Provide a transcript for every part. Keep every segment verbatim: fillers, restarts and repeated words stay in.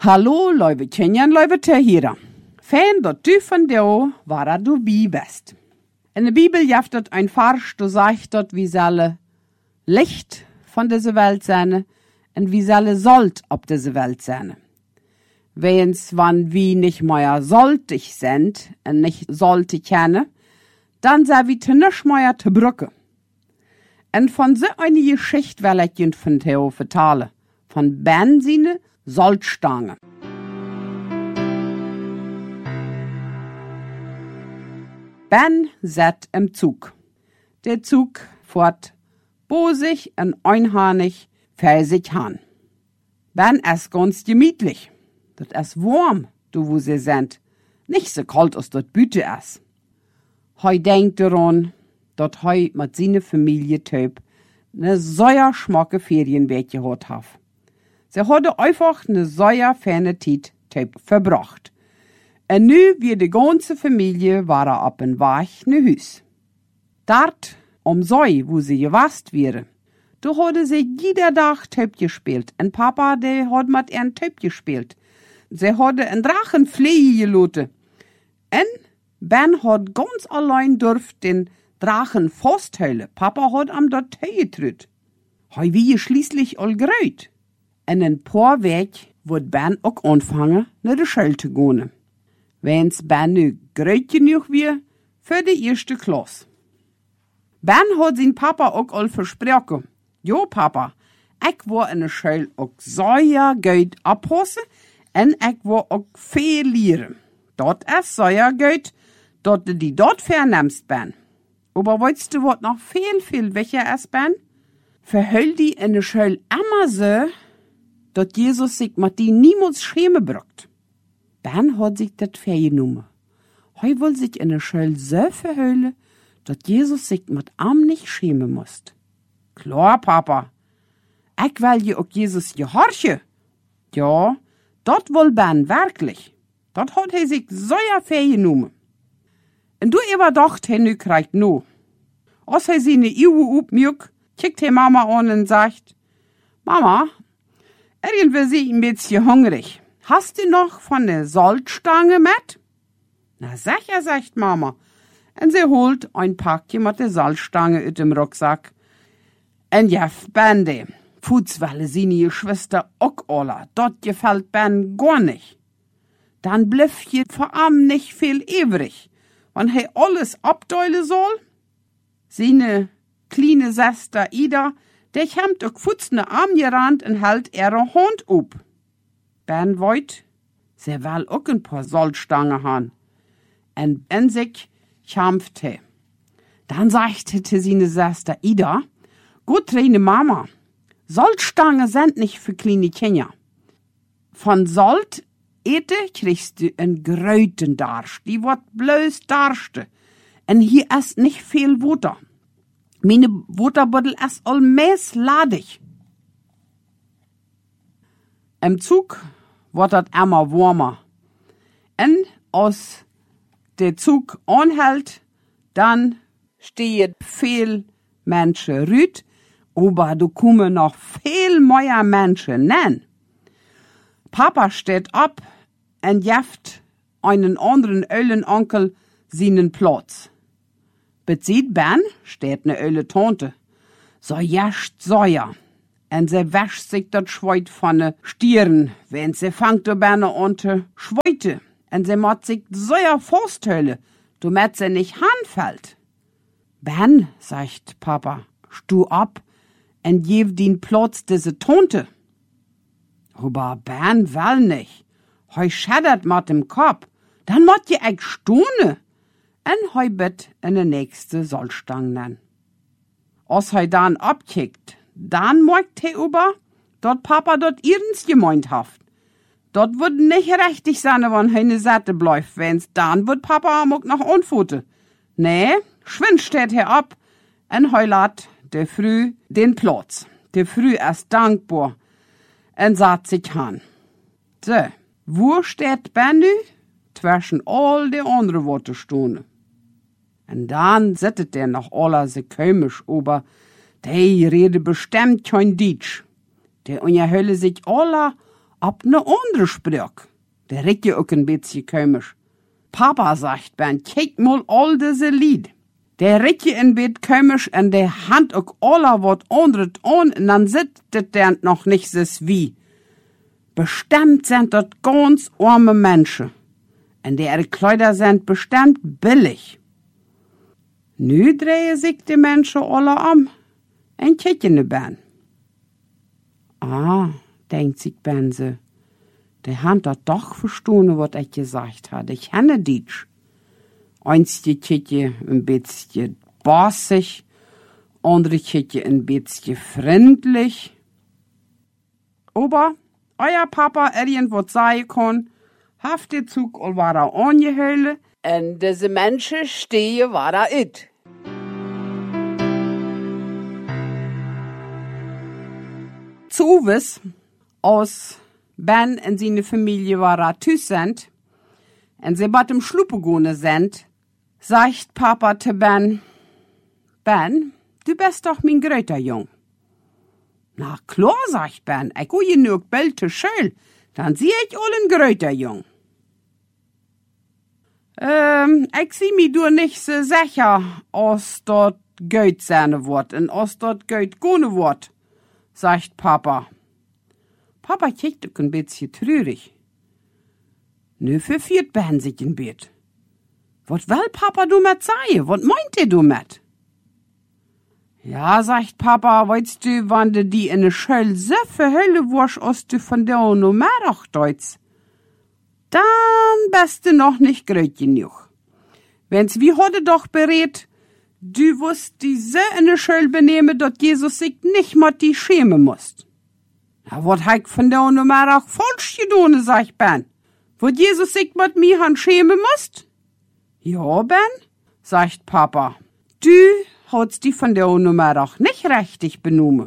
Hallo, lieve Kenyan, lieve Tehira. Fijn dat du van jou waar du bij bist. In de Bibel jaft dat ein Vers, du sagt dat wie selle Licht von dieser Welt sein und wie selle Sold op diese Welt sein. Wenn's, wann wie nicht mehr soltig sind und nicht sollte kennen, dann sei wie te nisch mehr te brücke. Und von so eine Geschichte will ich Ihnen von Theo vertellen. Von Benzine Salzstange. Ben sat im Zug. Der Zug fährt bosig und einhornig für sich han. Ben ist ganz gemütlich. Das ist warm, du wo sie sind. Nicht so kalt, als das Büte ist. Hei denkt daran, dass hei mit seiner Familie töp ne sehr schmacke Ferienweg gehabt hat. Sie hatte einfach ne sehr feine Zeit töp verbracht. Und nu wie die ganze Familie war er ab en Weg ne Hüs. Dort, um Sei, wo sie gewast wäre, da hatte sie jeder Tag töp gespielt. Und Papa, der hat mit ihren töp gespielt. Sie hatte en Drachen fliegen geloten. Und Ben hat ganz allein dürft den Drachen festhalten. Papa hat am dort getrüt. Hei wie schließlich all gröt. In ein paar Weg wird Ben auch anfangen, nach der Schule zu gehen. Wenn's Ben nu gröt genug wie für die erste Klasse. Ben hat sein Papa auch all versprochen. Jo, Papa, ich will in der Schule auch sehr gut abpassen und ich will auch viel lernen. Dort ist sehr gut, dass du die dort vernimmst, Ben. Aber weißt du, was noch viel, viel wichtiger ist, Ben? Verhöll die in der Schule immer so, dass Jesus sich mit die niemals schämen braucht. Ben hat sich das vergenommen. Heu will sich in der Schule so verhüllen, dass Jesus sich mit ihm nicht schämen muss. Klar, Papa. Ich will ja auch Jesus gehorchen. Ja, das will Ben wirklich. Das hat er sich so vergenommen. Und du überdacht, er nu kriegt no. Als er seine Iwe upmjuk, kickt er Mama an und sagt, Mama, irgendwie sie ein bisschen hungrig. Hast du noch von der Salzstange mit? Na sicher, sagt Mama. Und sie holt ein Packchen mit der Salzstange aus dem Rucksack. Und ja, Bande, Futzwelle seine Schwester auch alle. Dort gefällt Ben gar nicht. Dann blieb je vor ihm nicht viel übrig. Wenn er alles abteilen soll, seine kleine Schwester Ida, der kommt auch futzne Arm gerannt und hält ihre Hand up. Ben wollt, sie will auch ein paar Salzstangen haben. Und in sich kämpfte. Dann sagte seine Schwester Ida, gut, reine Mama, Salzstangen sind nicht für kleine Kinder. Von Salz ete kriegst du en gröten Darsch, die wird bloß Darste. Und hier ist nicht viel Wasser. Meine Wasserbottle ist allmäß ladig. Im Zug wird das immer warmer. Und als der Zug anhält, dann stehen viel Menschen rüt, aber du kommen noch viel mehr Menschen nen. Papa steht ab und jeft einen anderen Ölenonkel seinen Platz. Bezieht Ben, steht ne Öle Tante. So jascht Säuer. Und sie wäscht sich dat Schweut von ne Stirn, wenn sie fangt du Ben an zu schweute. Und sie macht sich Säuer Forsthöhle, du met sie nicht hanfällt. Ben, sagt Papa, stu ab und gib den Platz diese Tante. Aber Ben will nicht. Heu schädert mit dem Kopf. Dann mott je eig stune. En heu bitt in de nächste Salzstange nen. Als heu dann abkickt, dann moigt he über, dort Papa dort ihrens gemeint haft. Dort wird nicht richtig sein, wenn he ne Seite bleibt, wenn's dann wird Papa amok noch anfote. Nee, schwind steht he ab, en heu lat de Früh den Platz. De Früh ist dankbar en sagt sich han. So, wo steht Ben nu? Zwischen all die andere Wortestunden. Und dann sittet der noch aller se komisch, aber der rede bestimmt kein Deutsch. Der unterhölle sich aller ab ne andere Sprüch. Der redt ja auch ein bisschen komisch. Papa sagt Ben, kijk mal all diese Lied. Der redt ja ein bisschen komisch und der hand auch aller wat anderes an und dann sitzt der noch nicht so wie. Bestimmt sind dort ganz arme Menschen. Und ihre Kleider sind bestimmt billig. Nu drehen sich die Menschen alle um und kicken ne Ben. Ah, denkt sich Ben so. Der hat dat doch verstanden, wat ich gesagt hat. Ich kenne Deutsch. Eins die kicken ein bisschen bossig, andere kicken ein bisschen freundlich. Aber euer Papa irgendwas sagen kann, haft der Zug all war er angehüllt, und diese Menschen stehen war er it. Zuwes aus Ben und seine Familie war er tüß sind, und sie bat im Schluppe gone sind, sagt Papa zu Ben, Ben, du bist doch mein gröter Jung. Na klar, sagt Ben, ich go je nur bald zu Schule, dann sieh ich all ein gröter Jung. Ähm, ich sieh mi du nicht so sicher, als dort Geld seine Wort und als dort Geld gone Wort, sagt Papa. Papa kickt auch ein bisschen trürig. Nö, verfiert Ben sich in Bett. Wat will Papa du mit sagen? Wat meint ihr du mit? Ja, sagt Papa, weißt du, wann du die in ne Schöll so verhölle warst, als du von der no mehr auch deutsch, dann bist du noch nicht gröt genug. Wenn's wie heute doch berät, du wusst die so in ne Schöll benehmen, dat Jesus sich nicht mal die schämen musst. Na, wat heik von der no mehr auch falsch gedone, sagt Ben. Wat Jesus sich mit mir han schämen musst? Ja, Ben, sagt Papa, du hat's die von der Nummer auch nicht richtig benommen.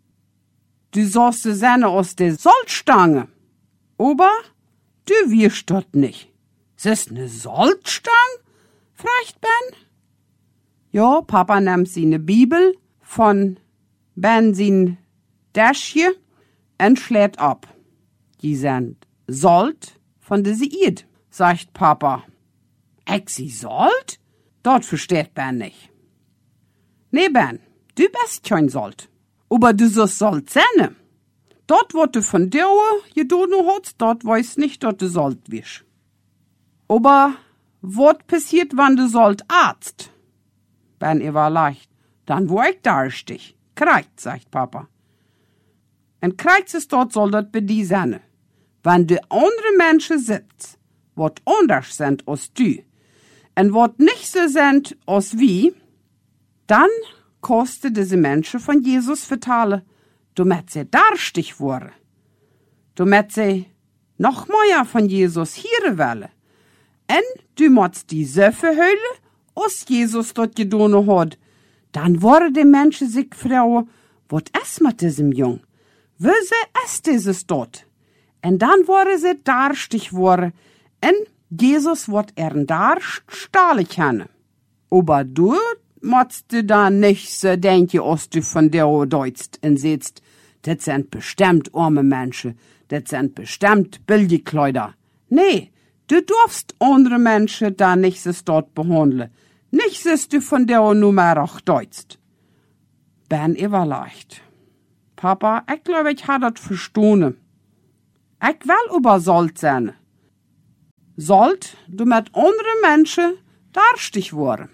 Du sollst die Sahne aus der Salzstange. Aber du wirst dort nicht. Es ist ne Salzstange? fragt Ben. Ja, Papa nimmt seine Bibel von Ben sein Täschchen und schlägt ab. Die sind Salt von der Seid, sagt Papa. Ich sie Salt? Dort versteht Ben nicht. Nee, Ben, du bist kein Salt. Aber du sollst Salt sein. Dort, wo du von dir gedono hast, dort weiß nicht, dass du Salt bist. Aber was passiert, wenn du Salt arzt? Ben, ihr war leicht. Dann wo ich da stich. Kreuz, sagt Papa. Ein Kreuz ist dort, soll dort bei dir sein. Wenn du andere Menschen sitzt, wat anders sind als du, und wat nicht so sind als wie, dann kostet diese Menschen von Jesus vertalen, damit sie darstig wurden. Damit sie noch mehr von Jesus hören wollen. Und du musst die so verhüllen, als Jesus dort gedono hat. Dann wollen die Menschen sich fragen, wat ist mit diesem Jung? Wo ist dieses dort? Und dann wollen sie darstig worden. Und Jesus wird ihren Darst stahlen können. Aber du musst du da nicht so denken, als du von der deutst und sitzt, das sind bestimmt arme Menschen, das sind bestimmt Billigkleider. Nee, du darfst andere Menschen da nicht so dort behandeln. Nicht, dass du von der Nummer auch deutst. Ben überleicht. Papa, ich glaube, ich habe das verstanden. Ich will über Salt sein. Salt, du mit anderen Menschen darstig worden.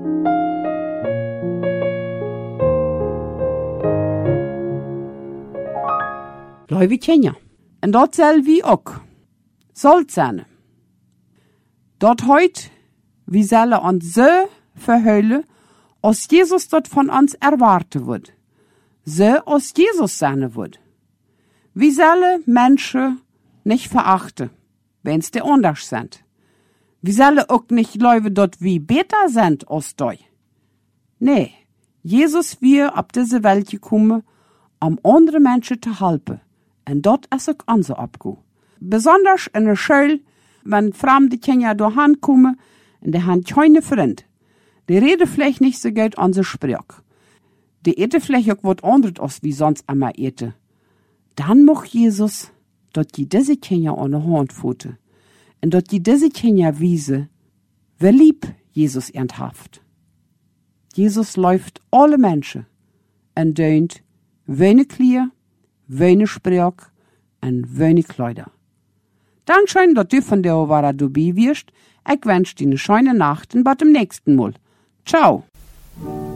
Leute kennen. Und dort soll wie auch Salt sein. Dort heut, wie sollen uns so verhüllen, als Jesus dort von uns erwarten wird. So als Jesus sein wird. Wie sollen Menschen nicht verachten, wenn's die anders sind. Wie sollen auch nicht Leute dort wie besser sind als du. Nee, Jesus wir ab diese Welt gekommen, um andere Menschen zu helfen. Und dort ist auch unser Abgu. Besonders in der Schule, wenn fremde Kinder da kommen, und die haben keine Freund. Die reden vielleicht nicht so gut unser Sprach. Die eten vielleicht auch was anderes als wie sonst immer eten. Dann muss Jesus dat die deze Kinder an de Hand voeten. En dat die deze Kinder wiese, wer lieb Jesus ernsthaft. Jesus läuft alle Menschen en deunt wenig Klier, wenig Sprach en wenig Kleider. Dankeschön, dat du von der Ovara dabei wirst. Ich wünsche dir eine schöne Nacht und bis zum nächsten Mal. Ciao.